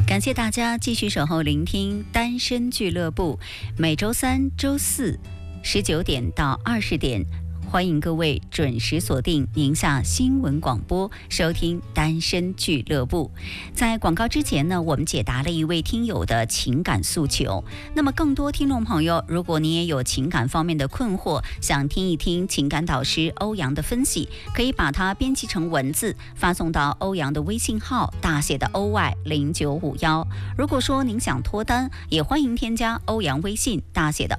感谢大家继续守候聆听单身俱乐部，每周三、周四19点到20点。欢迎各位准时锁定宁夏新闻广播，收听单身俱乐部。在广告之前呢，我们解答了一位听友的情感诉求。那么更多听众朋友，如果你也有情感方面的困惑，想听一听情感导师欧阳的分析，可以把它编辑成文字发送到欧阳的微信号大写的 OY0951。如果说您想脱单，也欢迎添加欧阳微信大写的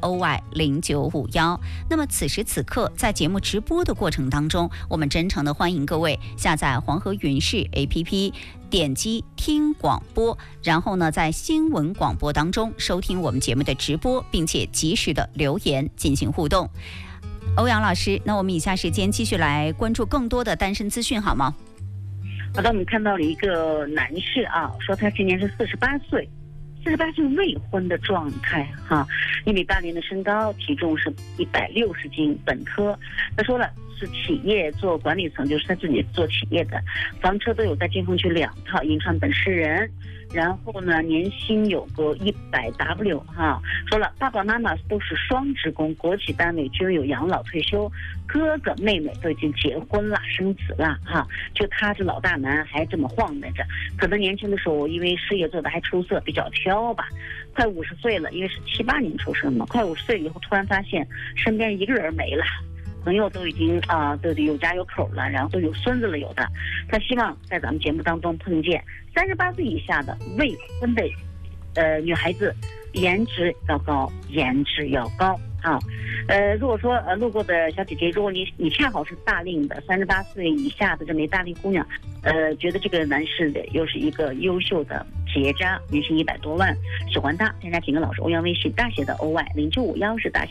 OY0951。那么此时此刻在节目直播的过程当中，我们真诚的欢迎各位下载黄河云视 APP， 点击听广播，然后呢在新闻广播当中收听我们节目的直播，并且及时的留言进行互动。欧阳老师，那我们以下时间继续来关注更多的单身资讯好吗？ 好的，我们看到了一个男士啊，说他今年是48岁，48岁未婚的状态哈，1.80米的身高，体重是160斤，本科。他说了是企业做管理层，就是他自己做企业的，房车都有在金凤区2套，银川本市人。然后呢，年薪有个100W 哈。说了，爸爸妈妈都是双职工，国企单位均有养老退休，哥哥妹妹都已经结婚了，生子了哈。就他这老大男还这么晃荡着，可能年轻的时候因为事业做得还出色，比较挑吧。快50岁了，因为是78年出生嘛，快50岁以后突然发现身边一个人没了。朋友都已经都有家有口了，然后都有孙子了，有的。他希望在咱们节目当中碰见38岁以下的未婚的女孩子，颜值要高，颜值要高啊。如果说路过的小姐姐，如果你恰好是大龄的38岁以下的这么一大龄姑娘，觉得这个男士的又是一个优秀的企业家，年薪100多万，喜欢他，添加几个老师欧阳微信大写的 OY0951是大写